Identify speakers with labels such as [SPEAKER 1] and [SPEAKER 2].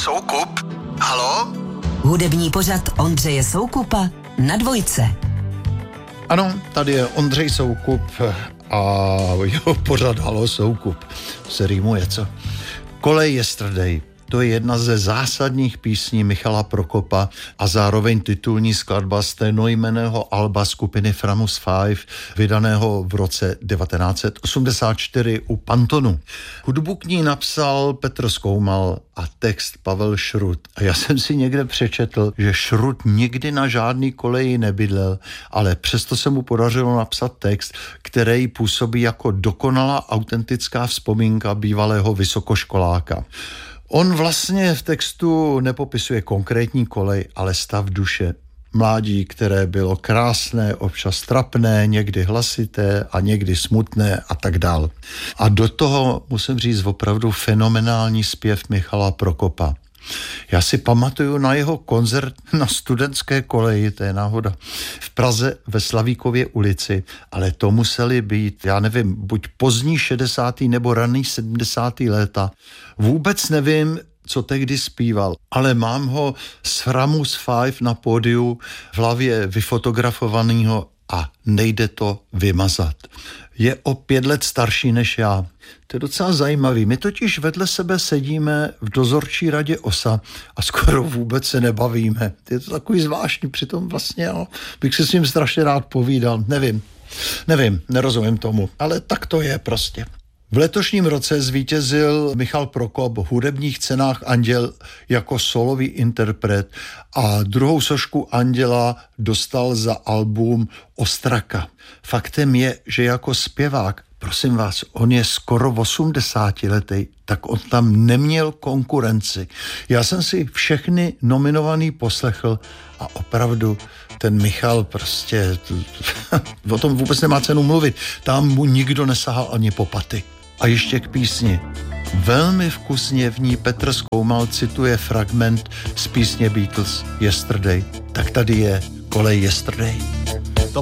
[SPEAKER 1] Soukup? Haló?
[SPEAKER 2] Hudební pořad Ondřeje Soukupa na Dvojce.
[SPEAKER 3] Ano, tady je Ondřej Soukup a jeho pořad Haló Soukup. Se rýmuje, co? Kolej Yesterday. To je jedna ze zásadních písní Michala Prokopa a zároveň titulní skladba z stejnojmenného alba skupiny Framus 5, vydaného v roce 1984 u Pantonu. Hudbu k ní napsal Petr Zkoumal a text Pavel Šrut. A já jsem si někde přečetl, že Šrut nikdy na žádný koleji nebydlel, ale přesto se mu podařilo napsat text, který působí jako dokonalá autentická vzpomínka bývalého vysokoškoláka. On vlastně v textu nepopisuje konkrétní kolej, ale stav duše. Mládí, které bylo krásné, občas trapné, někdy hlasité a někdy smutné a tak dál. A do toho musím říct opravdu fenomenální zpěv Michala Prokopa. Já si pamatuju na jeho koncert na Studentské koleji, to je náhoda, v Praze ve Slavíkově ulici, ale to museli být, já nevím, buď pozdní 60. nebo raný 70. léta. Vůbec nevím, co tehdy zpíval, ale mám ho z Framus 5 na pódiu v hlavě vyfotografovanýho a nejde to vymazat. Je o 5 let starší než já. To je docela zajímavý. My totiž vedle sebe sedíme v dozorčí radě OSA a skoro vůbec se nebavíme. Je to takový zvláštní, přitom vlastně bych se s ním strašně rád povídal. Nevím, nerozumím tomu, ale tak to je prostě. V letošním roce zvítězil Michal Prokop v hudebních cenách Anděl jako solový interpret a druhou sošku Anděla dostal za album Ostraka. Faktem je, že jako zpěvák, prosím vás, on je skoro 80letý, tak on tam neměl konkurenci. Já jsem si všechny nominovaný poslechl a opravdu ten Michal prostě, o tom vůbec nemá cenu mluvit. Tam mu nikdo nesahal ani po paty. A ještě k písni. Velmi vkusně v ní Petr Zkoumal cituje fragment z písně Beatles Yesterday. Tak tady je Kolej Yesterday.